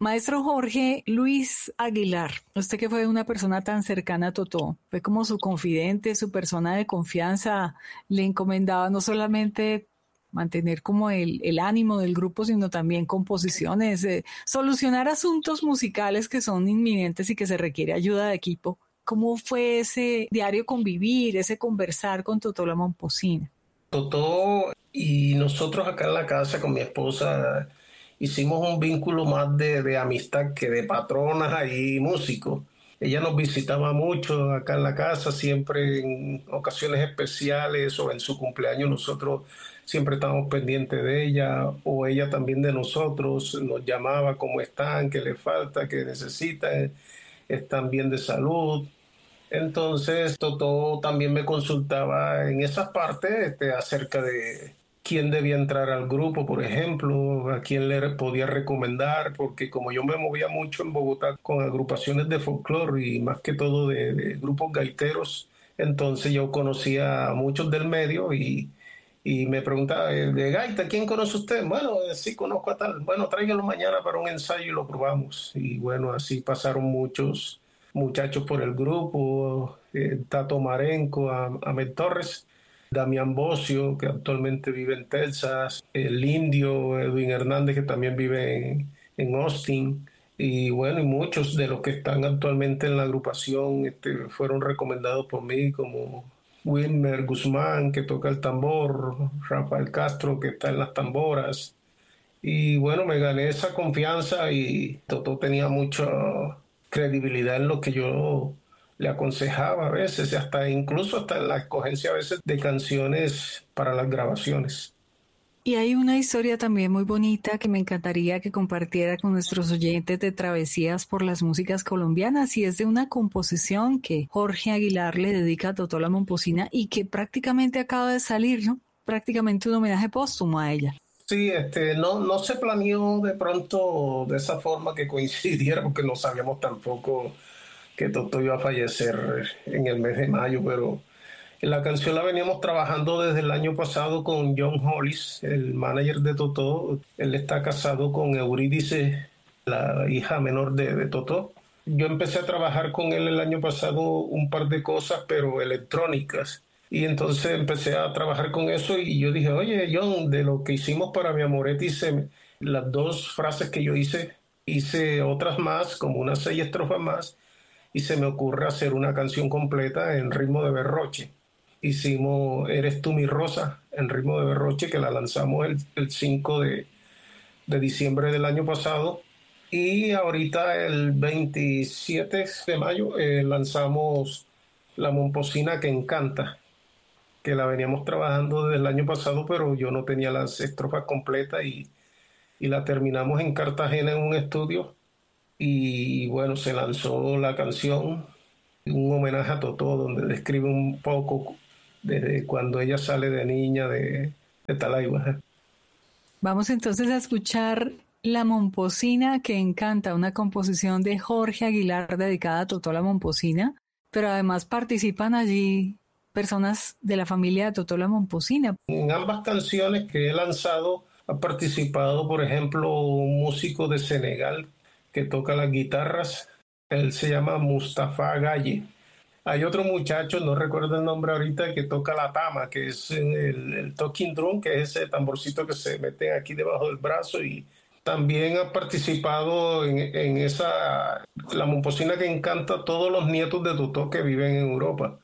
Maestro Jorge Luis Aguilar, usted que fue una persona tan cercana a Totó, fue como su confidente, su persona de confianza, le encomendaba no solamente mantener como el ánimo del grupo, sino también composiciones, solucionar asuntos musicales que son inminentes y que se requiere ayuda de equipo. ¿Cómo fue ese diario convivir, ese conversar con Totó la Momposina? Totó y nosotros acá en la casa con mi esposa hicimos un vínculo más de amistad que de patrona y músico. Ella nos visitaba mucho acá en la casa, siempre en ocasiones especiales o en su cumpleaños nosotros siempre estábamos pendientes de ella o ella también de nosotros, nos llamaba cómo están, qué les falta, qué necesitan, están bien de salud. Entonces, Totó también me consultaba en esas partes acerca de quién debía entrar al grupo, por ejemplo, a quién le podía recomendar, porque como yo me movía mucho en Bogotá con agrupaciones de folclore y más que todo de grupos gaiteros, entonces yo conocía a muchos del medio y me preguntaba, de gaita, ¿quién conoce usted? Bueno, sí conozco a tal. Bueno, tráigalo mañana para un ensayo y lo probamos. Y bueno, así pasaron muchos muchachos por el grupo, Tato Marenco, Ahmed Torres, Damián Bocio, que actualmente vive en Texas, el Indio, Edwin Hernández, que también vive en Austin, y bueno, y muchos de los que están actualmente en la agrupación fueron recomendados por mí, como Wilmer Guzmán, que toca el tambor, Rafael Castro, que está en las tamboras, y bueno, me gané esa confianza y Totó tenía mucha credibilidad en lo que yo le aconsejaba a veces, y hasta incluso hasta en la escogencia a veces de canciones para las grabaciones. Y hay una historia también muy bonita que me encantaría que compartiera con nuestros oyentes de Travesías por las Músicas Colombianas, y es de una composición que Jorge Aguilar le dedica a Totó la Momposina y que prácticamente acaba de salir, ¿no? Prácticamente un homenaje póstumo a ella. Sí, no se planeó de pronto de esa forma que coincidiera, porque no sabíamos tampoco que Totó iba a fallecer en el mes de mayo, pero la canción la veníamos trabajando desde el año pasado con John Hollis, el manager de Totó. Él está casado con Eurídice, la hija menor de Totó. Yo empecé a trabajar con él el año pasado un par de cosas, pero electrónicas. Y entonces empecé a trabajar con eso y yo dije, oye, John, de lo que hicimos para Mi Amorete, hice las dos frases que yo hice otras más, como unas 6 estrofas más, y se me ocurre hacer una canción completa en ritmo de berroche. Hicimos Eres tú mi rosa en ritmo de berroche, que la lanzamos el 5 de diciembre del año pasado. Y ahorita el 27 de mayo lanzamos La Momposina que encanta, que la veníamos trabajando desde el año pasado, pero yo no tenía las estrofas completas y la terminamos en Cartagena en un estudio. Y bueno, se lanzó la canción, un homenaje a Totó, donde describe un poco desde cuando ella sale de niña de Talaiba. Vamos entonces a escuchar La Momposina que encanta, una composición de Jorge Aguilar dedicada a Totó la Momposina, pero además participan allí personas de la familia de Totó la Momposina. En ambas canciones que he lanzado ha participado, por ejemplo, un músico de Senegal que toca las guitarras. Él se llama Mustafa Gaye. Hay otro muchacho, no recuerdo el nombre ahorita, que toca la tama, que es el talking drum, que es ese tamborcito que se mete aquí debajo del brazo. Y también ha participado en esa, la momposina que encanta a todos los nietos de Totó que viven en Europa.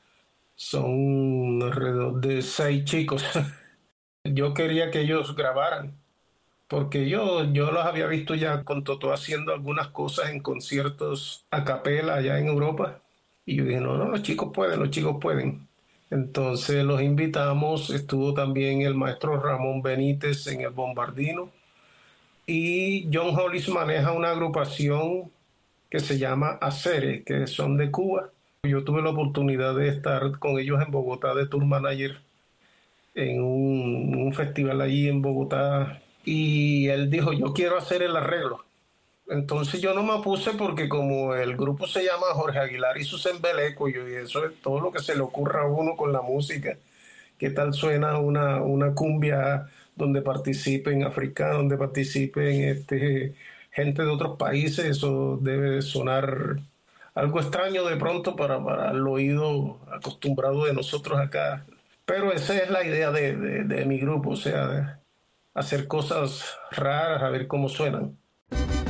Son alrededor de 6 chicos. Yo quería que ellos grabaran, porque yo los había visto ya con Totó haciendo algunas cosas en conciertos a capela allá en Europa. Y yo dije, no, los chicos pueden, los chicos pueden. Entonces los invitamos, estuvo también el maestro Ramón Benítez en el Bombardino. Y John Hollis maneja una agrupación que se llama Acere, que son de Cuba. Yo tuve la oportunidad de estar con ellos en Bogotá de tour manager en un festival allí en Bogotá y él dijo, yo quiero hacer el arreglo. Entonces yo no me opuse porque como el grupo se llama Jorge Aguilar y sus Embeleco, y eso es todo lo que se le ocurra a uno con la música. ¿Qué tal suena una cumbia donde participen africanos, donde participen gente de otros países, eso debe sonar algo extraño de pronto para el oído acostumbrado de nosotros acá. Pero esa es la idea de mi grupo, o sea, hacer cosas raras, a ver cómo suenan.